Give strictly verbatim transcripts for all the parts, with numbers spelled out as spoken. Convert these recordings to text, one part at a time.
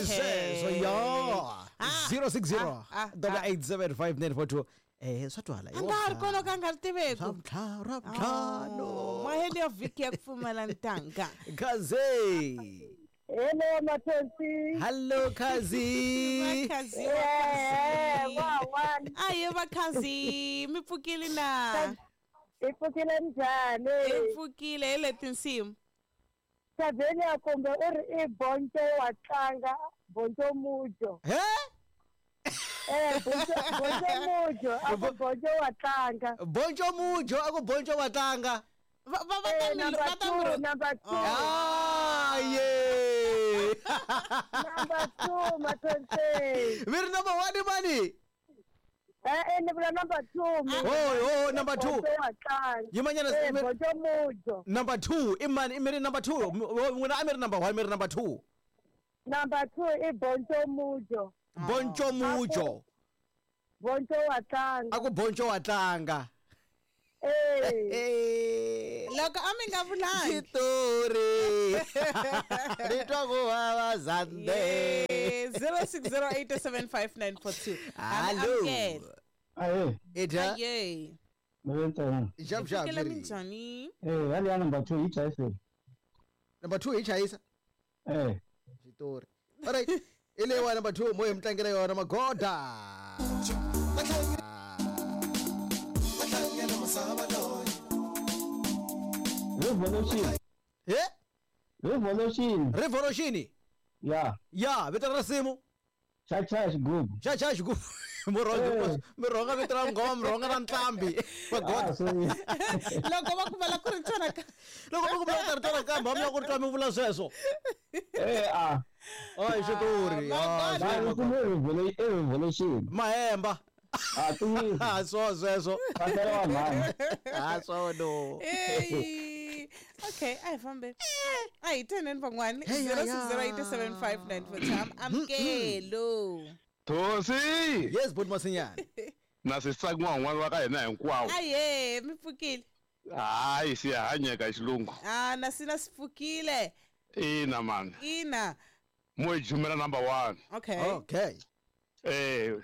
So yeah. zero six zero eight seven five nine four two. Eh satwala. Angari kono kangartiveko. Ramtha ramthano. Maheli ya viki ya kufumala ntanga. Kazi. Hello Matonsi. Hello Kazi. Kazi. Eh, wawa. Aye bakazi, mipfukile na. Ipfukile njani? Mipfukile ile tinsimu. Sabeni akombe uri ibonto watlanga, bonto mujo. He? Eh, bonto bonto mujo, ako bonto watlanga. Bonjo mujo, ako bonjo watanga. Baba Eh, number two, number two. Ah, yeah. Number two, Matonsi. We're number one, money. Eh, eh, number two. Oh, oh, number two. You mean eh, bonto mujo. number two? Imani, imeri number two. Muna ameri number one, imeri number two. Number two is bonto mujo. Bonjo mujo. Bonto watlanga. Ako bonjo watanga. Eh. Eh. Loko ami ngavulanga. Chitori. Ritwa kuwawa zande. zero six zero eight seven five nine four two. Hello. Aye. Ita. Aye. Mwenza. Jab jab. Kila minjani. Eh, wali ya number two icha ife. Number two icha isa. Eh. Chitori. Alright. Ile wa number two moyo mtangire yo na magoda. Revolution. Eh? Revolution. Revolution. Yeah. Ya, vitara simu. Cha cha is good. Cha cha shiku. Muronga, muronga vitara ngoma muronga na ntambi. Ah, sorry. Loko bakubala kuri tshwana ka. Loko bakubala tshwana ka mama ku twa mivula sweswo. Eh ah. Ai xitori. Ah, revolution. Revolution. Mahemba. Ah, tu. Ah, so sweswo. Patela wa mama. Ah, so no. Hey. Okay, I found it. Ay, ten and vanguard. zero six zero eight seven five nine four two. I'm Kelo. Thosi. Yes, but masinyana. Na sisakwa ngwana wa ka yena hinkwawo. Aye, mipfukile. Hayi siyahanyeka isilungu. Ah, na sina sifukile. Ina man. Ina. Moyijumela number one. Okay. Okay. Eh.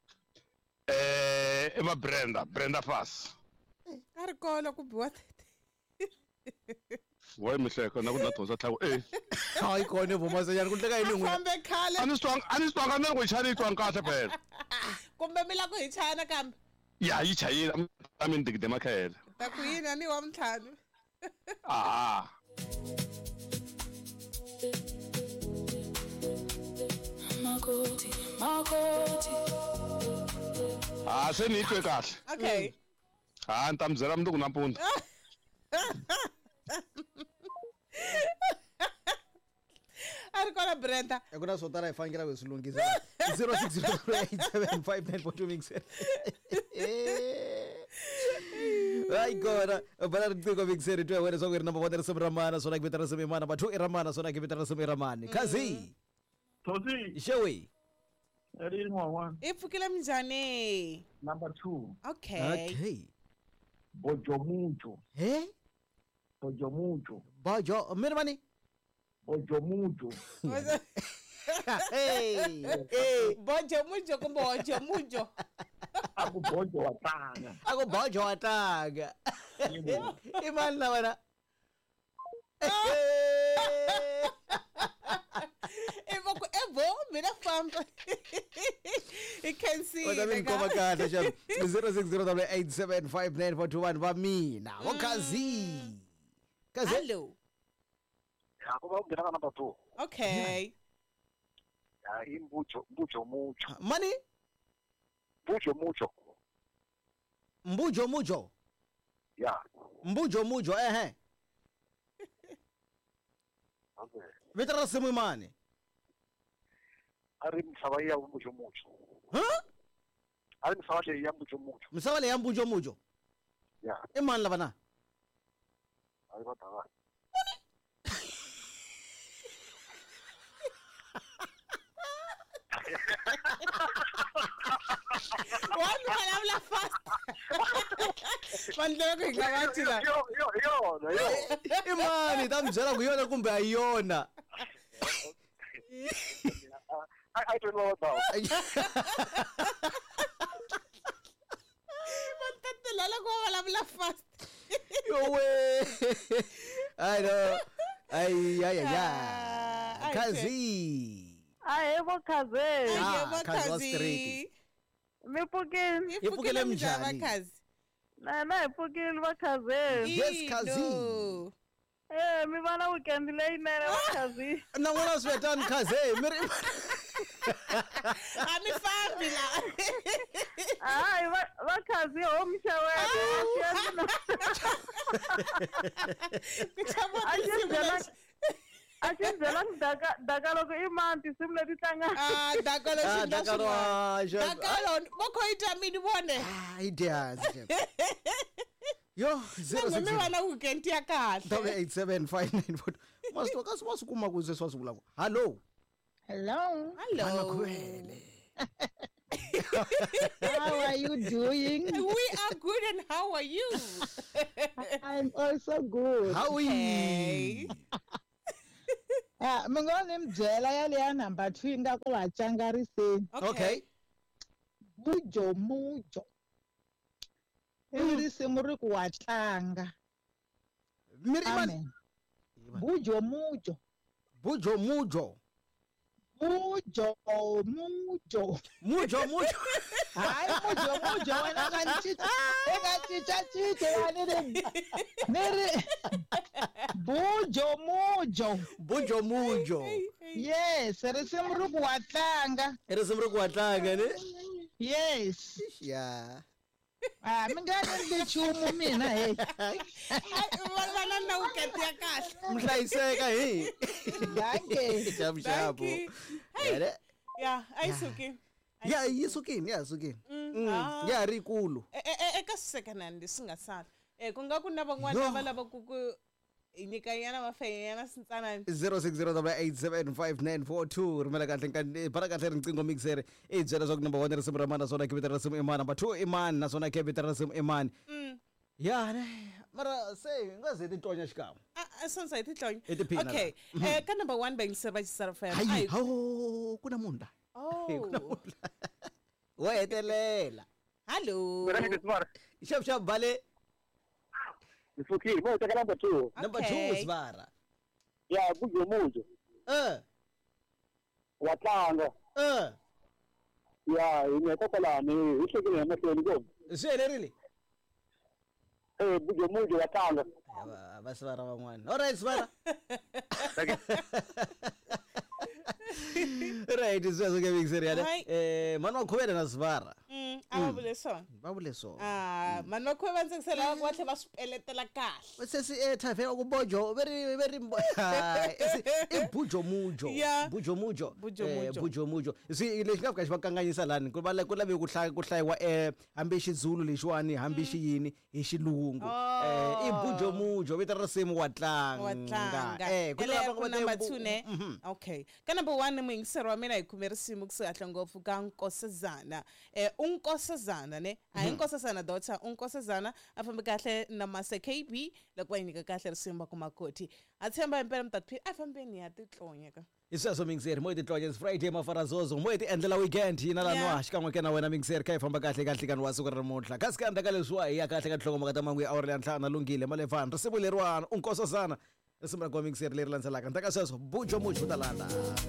Eh, ema Brenda, Brenda Pass. Ari kola ku biwa. Why mihleko na kuna thosa thawo eh. Hayi khona evumazanyana kuhleka yini ngwe. Fambe khala. Anisitwanga anisitwanga na ngoyichana itwanga kahle phela. Kumbe mila ku hichana kambe. Ya yichayile ami ndigide emakhaya. Takuyini ani wa mthanu. Ah. Makoti, makoti. Ah, senitwe kahle. Okay. Ah, ntamzela umuntu kunampunda. Ari kola Brenda. Akuna sotara ifangira wesilungisa. zero six zero eight seven five nine four two mix. Ai gora, para ntiko mixer tu wena sokwe number one resem ramana sona kibetara resem imana but two ramana sona kibetara resem ramani. Kazi. Thosi. Shewe. Eri mwa. Ipfukile mjani. Number two. Okay. Okay. Bojo mujo. Eh? Bojo mujo. Bojo, mirmani. Bojo mujo. Hey. Hey. Bojo mujo kumbe bojo mujo. Ako bojo watanga. Ako bojo watanga. Imani na wana. Evo evo mina famba. You can see. What's up in Komakata jam? zero six zero eight seven five nine four two one vamina. Wakazi. Kazi. Hello. Ako ngena ka number two. Okay. Ya imbujo, bujo mujo. Money? Bujo mujo. Mbujo mujo. Ya. Mbujo mujo eh eh. Okay. Vitara simu imani. Ari msawaya bujo mujo. Huh? Ari msawaya ya bujo mujo. Msawale ya mbujo mujo. Ya. Imani la bana. Ari batawa. One man habla fast. Mandela kuingawathi la. Yo yo yo yo. Imani tamjela kuyona kumbe ayona. I I don't know about. Matatulala ko wala fast. Yo way. I know. Ay ay ay. Ah, ay. Kazi. Ayebo kaze. Ah, Ayebo kazi wa kazi. straight. Mipukeni. Iphukile njani? Kazi. Na na ipukile bakaze. Yes, kazi. Ino. Eh, mi vana weekend leyi nene bakazi. Na ngwana swetan kaze. Miri. Ami fambi la. Hayi bakazi home shower. Ngicabanga Ashindlela ngidaka daka loko imanti simle titlanga. Ah, dakalo Ah, shinda dakalo, swin'wana. ah, sure. Dakalo bokho itamini vone. Ah, ideas. Yo, zero Ngome six zero. wala weekend ya kahle. Double eight seven five nine four. Master ka siwa sukuma kuze swasula. Hello. Hello. Hello. Makhwele. How are you doing? We are good and how are you? I'm also good. How are Hey. you? Ah, mngone mbyela yale number two nga ku wachangariseni. Okay. Mujo mujo. Iri simu ri ku watlanga. Miri man. Amen. Mujo mujo. Bujo mujo. Mujo mujo. Mujo mujo. Hayi mujo mujo wena kanticha. Engachicha chiche wani ri. Niri. Mujo mujo. Bujo mujo. Yes, ri simu ri ku watlanga. Ere simri kuwatlanga ne? Yes. Yeah. Ah, mingane ndichumu mina hey. Wala na weekend ya kahle. Mhlayiseka hey. Danke. Shabu shabu. Thank you. Hey. Yare. Yeah, ayisuki. Yeah, yisukini, yeah, sukini. Mm, ah. Yeah, rikulu. Eh eh eka second hand singasala. Eh kunga kuna van'wana Yo. va lava ku ku nyika yana mafeyana sintsanani. zero six zero eight seven five nine four two rumela kahle nkani para kahle riqingho mixer e byela swa ku number one risimu ra mani naswona kevita risimu imani number two imani naswona kevita risimu imani Mm. ya ne mara se nga ze titonya xikan'we Ah, sonsa hi tihlonye. Hi tiphina Okay. Eh ka number one bang se va xisara fam. hayi hawo kuna munhu la kuna Oh. munhu la wo hetelela Hello. Mira ni smart. xavu xavu bale Isukile, mo taka number two. number two Okay. sivara Ya bujo mujo. eh Watlanga. eh Ya imekokola ni ihlekile ngamahloni ko. swi helerile Eh bujo mujo watlanga. va sivara van'wana alright sivara right sweswo ke mixer ya Hai. eh mani wa khuvela na sivara Mm, ava vule swona. va vule so Ah, mani va khuve va ntsakisela va tlhe va swi peletela kahle. sesi ethavela kubojo veri veri hayi i bujo mujo Yeah. bujo mujo Bujo Eh, mujo. bujo mujo si lexi nga fika xi va kanganyisa lani ku va ku lave ku hlaya ku hlayiwa eh hambi i xizulu lexiwani hambi xi yini hi xilungu eh i bujo mujo vita risimu wa Wa tlanga tlanga. eh ku Ele lava ya ku ku va number tembu- two ne. Mhm. Okay. Ka number one ni muyingiseri wa mina hi khume risimu ku kahle ngopfu ka Nkosazana. Eh unkosazana ne. Hayi Nkosazana daughter unkosazana a fambe kahle na Mase K B loko va yi nyika kahle risimu va ku makoti. A tshemba impela mi ta tiphina a fambeni ya titlonya ka. i sweswo mixer mo i titlonya friday mafarazozo mo i ti endlela weekend hina lanwa Yeah. xikan'we ke na wena mixer kha hi famba kahle ka nhlikani wa siku ra namuntlha kasi ka ndaka leswiwa hi ya kahle ka tinhlongomaka ta mangu ya awuri ya ntlhanu na lunghile malefani risimu leriwani unkosazana risimu ra kwa mixer leri landzelaka ndaka sweswo bujo mujo u ta landa